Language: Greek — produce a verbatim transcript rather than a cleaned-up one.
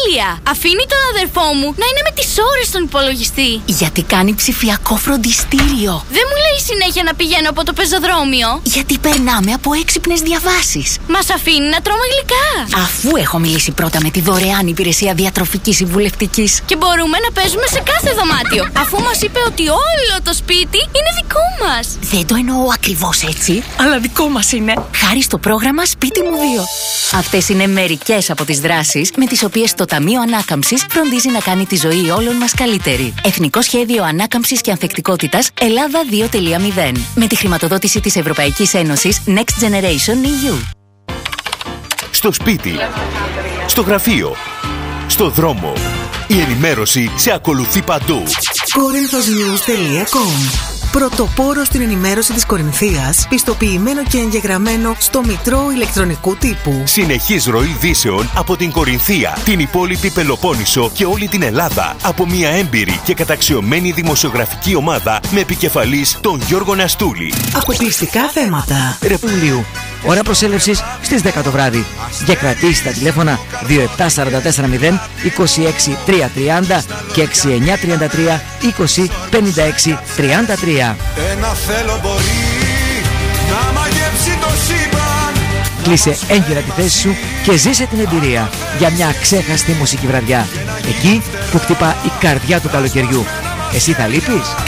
τέλεια! Αφήνει τον αδερφό μου να είναι με τις ώρες στον υπολογιστή. Γιατί κάνει ψηφιακό φροντιστήριο. Δεν μου λέει συνέχεια να πηγαίνω από το πεζοδρόμιο. Γιατί περνάμε από έξυπνες διαβάσεις. Μας αφήνει να τρώμε γλυκά. Αφού έχω μιλήσει πρώτα με τη δωρεάν υπηρεσία διατροφικής συμβουλευτικής. Και μπορούμε να παίζουμε σε κάθε δωμάτιο. Αφού μας είπε ότι όλο το σπίτι είναι δικό μας. Δεν το εννοώ ακριβώς έτσι, αλλά δικό μας είναι. Χάρη στο πρόγραμμα Σπίτι μου δύο. Αυτές είναι μερικές από τις δράσεις με τις οποίες το Ταμείο Ανάκαμψης φροντίζει να κάνει τη ζωή όλων μας καλύτερη. Εθνικό Σχέδιο Ανάκαμψης και Ανθεκτικότητας Ελλάδα δύο κόμμα μηδέν. Με τη χρηματοδότηση της Ευρωπαϊκής Ένωσης Next Generation ι γιου. Στο σπίτι, στο γραφείο, στο δρόμο. Η ενημέρωση σε ακολουθεί παντού. Corinthos news τελεία com. Πρωτοπόρο στην ενημέρωση της Κορινθίας, πιστοποιημένο και εγγεγραμμένο στο Μητρό Ηλεκτρονικού Τύπου. Συνεχής ροή ειδήσεων από την Κορινθία, την υπόλοιπη Πελοπόννησο και όλη την Ελλάδα από μια έμπειρη και καταξιωμένη δημοσιογραφική ομάδα με επικεφαλής τον Γιώργο Ναστούλη. Αποκλειστικά θέματα. Ρεπούλιου. Ώρα προσέλευσης στις δέκα το βράδυ. Για κρατήσει τα τηλέφωνα δύο επτά τέσσερα τέσσερα μηδέν είκοσι έξι τριακόσια τριάντα και έξι εννιά τρία τρία είκοσι πενήντα έξι τριάντα τρία. Ένα θέλω μπορεί να μαγεύσει το σύμπαν. Κλείσε έγκυρα τη θέση σου και ζήσε την εμπειρία για μια ξέχαστη μουσική βραδιά. Εκεί που χτυπά η καρδιά του καλοκαιριού. Εσύ θα λείπεις?